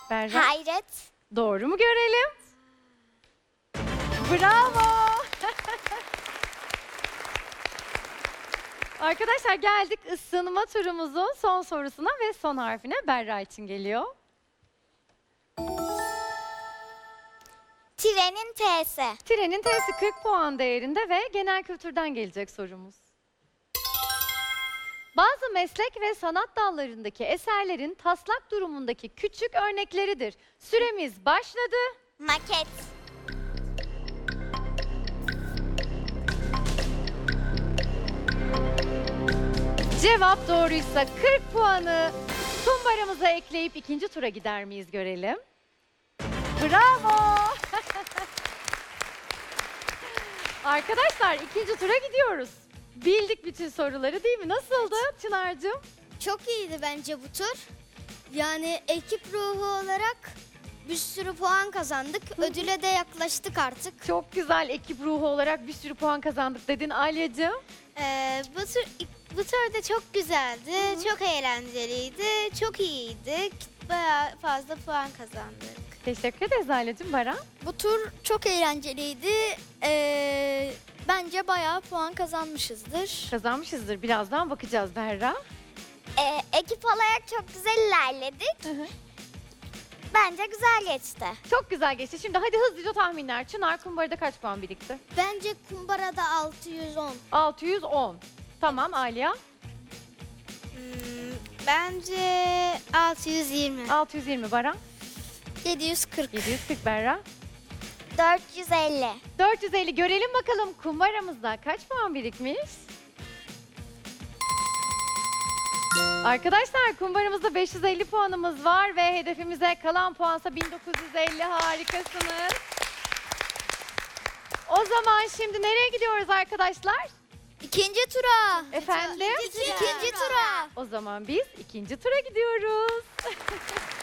Berra. Hayret. Doğru mu görelim? Bravo. Arkadaşlar geldik ısınma turumuzun son sorusuna ve son harfine. Berra için geliyor. Trenin T'si. Trenin T'si 40 puan değerinde ve genel kültürden gelecek sorumuz. Bazı meslek ve sanat dallarındaki eserlerin taslak durumundaki küçük örnekleridir. Süremiz başladı. Maket. Cevap doğruysa 40 puanı kumbaramıza ekleyip ikinci tura gider miyiz görelim. Bravo! Arkadaşlar ikinci tura gidiyoruz. Bildik bütün soruları değil mi? Nasıldı Çınar'cığım? Çok iyiydi bence bu tur. Yani ekip ruhu olarak bir sürü puan kazandık. Ödüle de yaklaştık artık. Çok güzel, ekip ruhu olarak bir sürü puan kazandık dedin Alya'cığım. Bu tur da çok güzeldi, çok eğlenceliydi, çok iyiydik. Bayağı fazla puan kazandık. Teşekkür ederiz Alya'cığım. Baran? Bu tur çok eğlenceliydi. Bence bayağı puan kazanmışızdır. Kazanmışızdır. Birazdan bakacağız Berra. Ekip olarak çok güzel ilerledik. Bence güzel geçti. Çok güzel geçti. Şimdi hadi hızlıca tahminler. Çınar kumbarada kaç puan birikti? Bence kumbarada 610. 610. Tamam Alya. Bence 620. 620 Baran. 740. 740 Berra. 450. 450 görelim bakalım kumbaramızda kaç puan birikmiş? Arkadaşlar kumbaramızda 550 puanımız var ve hedefimize kalan puansa 1950. Harikasınız. O zaman şimdi nereye gidiyoruz arkadaşlar? İkinci tura. Efendim? İkinci tura. O zaman biz ikinci tura gidiyoruz.